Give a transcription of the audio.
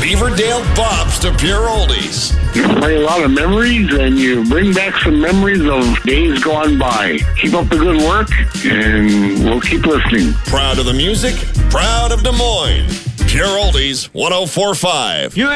Beaverdale bops to pure oldies. You play a lot of memories, and you bring back some memories of days gone by. Keep up the good work, and we'll keep listening. Proud of the music, proud of Des Moines. Pure Oldies 104.5.